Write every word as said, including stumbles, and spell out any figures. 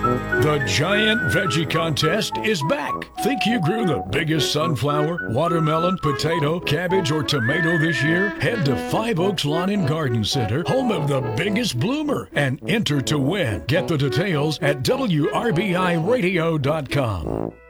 The Giant Veggie Contest is back. Think you grew the biggest sunflower, watermelon, potato, cabbage, or tomato this year? Head to Five Oaks Lawn and Garden Center, home of the biggest bloomer, and enter to win. Get the details at W R B I radio dot com.